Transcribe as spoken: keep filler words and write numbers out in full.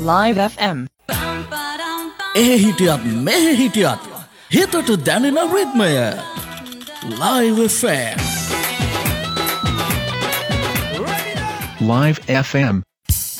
Live F M. Eh hitiat meh hitiat. Hito to Danina Ritmaya. Live F M. Live F M.